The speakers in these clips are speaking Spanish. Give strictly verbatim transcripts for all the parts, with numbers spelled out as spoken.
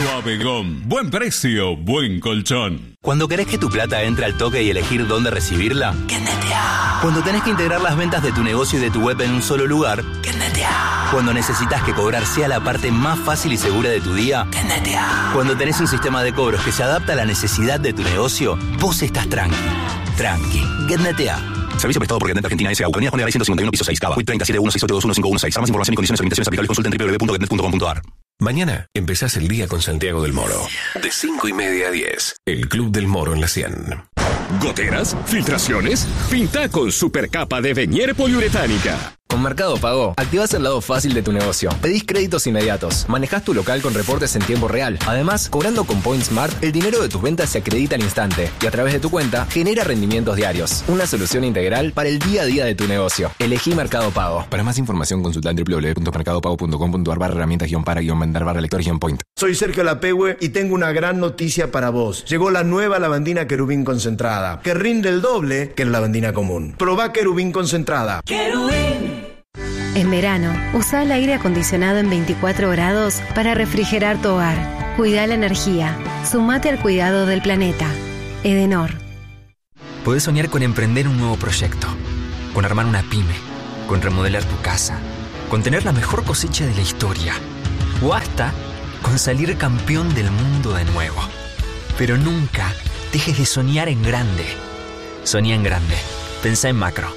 Suavegón. Buen precio, buen colchón. Cuando querés que tu plata entre al toque y elegir dónde recibirla, Kneteapp. Cuando tenés que integrar las ventas de tu negocio y de tu web en un solo lugar, Kneteapp. Cuando necesitas que cobrar sea la parte más fácil y segura de tu día, Kneteapp. Cuando tenés un sistema de cobros que se adapta a la necesidad de tu negocio, vos estás tranqui. Tranqui. Kneteapp. Servicio prestado por Getnet Argentina S A. Avenida Juan de Garay ciento cincuenta y uno, piso seis, Cava. treinta y siete uno seis ocho dos uno cinco uno seis. Para más información y condiciones y limitaciones aplicables, consulta en doble u doble u doble u punto getnet punto com punto a r. Mañana empezás el día con Santiago del Moro. De cinco y media a diez. El Club del Moro en la cien. ¿Goteras? ¿Filtraciones? Pinta con supercapa de Venier poliuretánica. Con Mercado Pago, activás el lado fácil de tu negocio. Pedís créditos inmediatos. Manejás tu local con reportes en tiempo real. Además, cobrando con Point Smart, el dinero de tus ventas se acredita al instante y a través de tu cuenta genera rendimientos diarios. Una solución integral para el día a día de tu negocio. Elegí Mercado Pago. Para más información, consulta en doble u doble u doble u punto mercado pago punto com punto a r barra herramientas guión para guión vender barra lector guión point. Soy Sergio Lapehue y tengo una gran noticia para vos. Llegó la nueva lavandina Querubín concentrada, que rinde el doble que la lavandina común. Probá Querubín concentrada. Querubín. En verano, usa el aire acondicionado en veinticuatro grados para refrigerar tu hogar. Cuida la energía. Sumate al cuidado del planeta. Edenor. Podés soñar con emprender un nuevo proyecto, con armar una pyme, con remodelar tu casa, con tener la mejor cosecha de la historia, o hasta con salir campeón del mundo de nuevo. Pero nunca dejes de soñar en grande. Soñá en grande. Pensá en macro.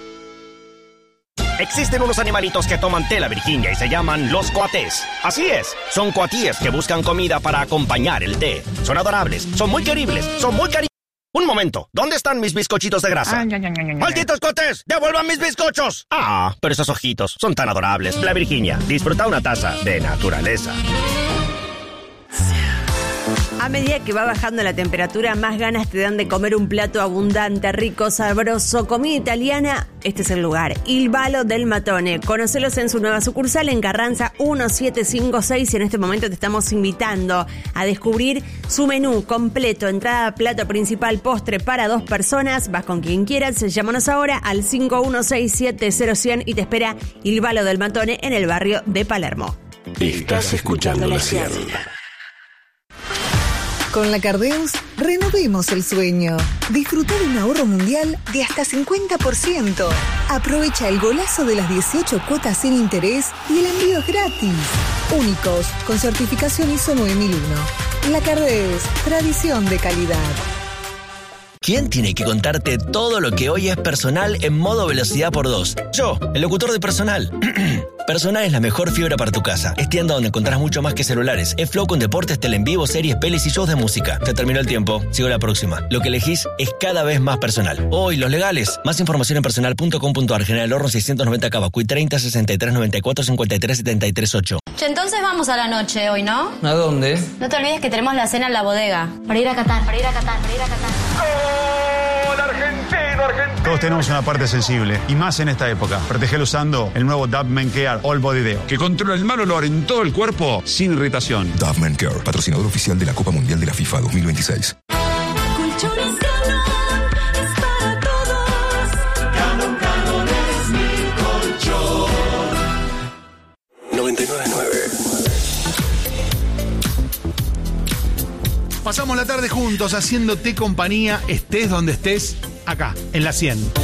Existen unos animalitos que toman té la Virginia y se llaman los coatés. Así es, son coatíes que buscan comida para acompañar el té. Son adorables, son muy queribles, son muy cari... Un momento, ¿dónde están mis bizcochitos de grasa? Ay, ay, ay, ay, ¡malditos coatés! ¡Devuelvan mis bizcochos! Ah, pero esos ojitos son tan adorables. La Virginia, disfruta una taza de naturaleza. A medida que va bajando la temperatura, más ganas te dan de comer un plato abundante, rico, sabroso, comida italiana. Este es el lugar. Il Valo del Matone. Conocelos en su nueva sucursal en Carranza mil setecientos cincuenta y seis y en este momento te estamos invitando a descubrir su menú completo, entrada, plato principal, postre para dos personas. Vas con quien quieras. Llámanos ahora al cinco uno seis siete cero cien y te espera Il Valo del Matone en el barrio de Palermo. Estás escuchando la cien. Con la Cardeus, renovemos el sueño. Disfruta de un ahorro mundial de hasta cincuenta por ciento. Aprovecha el golazo de las dieciocho cuotas sin interés y el envío es gratis. Únicos, con certificación I S O nueve mil uno. La Cardeus, tradición de calidad. ¿Quién tiene que contarte todo lo que hoy es Personal en modo velocidad por dos? Yo, el locutor de Personal. Personal es la mejor fibra para tu casa. Es tienda donde encontrás mucho más que celulares. Es Flow con deportes, tele en vivo, series, pelis y shows de música. Se terminó el tiempo. Sigo la próxima. Lo que elegís es cada vez más Personal. Hoy, los legales. Más información en personal punto com punto a r. General Horno seiscientos noventa Cavacuy treinta sesenta y tres noventa y cuatro cincuenta y tres setenta y tres ocho. Che, entonces vamos a la noche hoy, ¿no? ¿A dónde? No te olvides que tenemos la cena en la bodega. Para ir a Qatar, para ir a Qatar, para ir a Qatar. ¡Gol argentino, argentino! Todos tenemos una parte sensible, y más en esta época. Protegelo usando el nuevo Dove Men Care All Body Deo, que controla el mal olor en todo el cuerpo sin irritación. Dove Men Care, patrocinador oficial de la Copa Mundial de la FIFA dos mil veintiséis. Colchones Ganon es para todos. Ganon, Ganon es mi colchón. noventa y nueve punto nueve. Pasamos la tarde juntos haciéndote compañía, estés donde estés, acá, en la cien.